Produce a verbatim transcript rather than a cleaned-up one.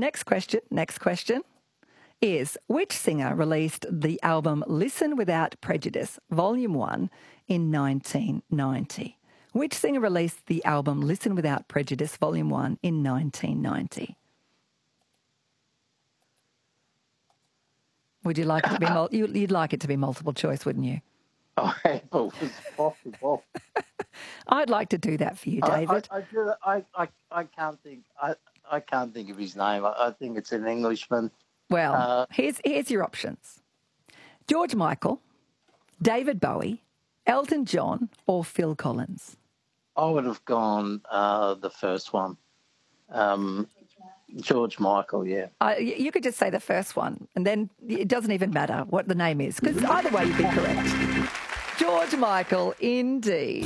next question, next question is, which singer released the album Listen Without Prejudice, Volume one, in nineteen ninety? Which singer released the album Listen Without Prejudice, Volume one, in nineteen ninety? Would you like it to be mul- you'd like it to be multiple choice, wouldn't you? Oh, if it was possible. I'd like to do that for you, David. I, I, I, do- I, I, I can't think. I, I can't think of his name. I, I think it's an Englishman. Well, Uh, here's here's your options: George Michael, David Bowie, Elton John, or Phil Collins. I would have gone uh, the first one. Um, George Michael, yeah. Uh, y- you could just say the first one, and then it doesn't even matter what the name is, because either way you'd be correct. George Michael, indeed.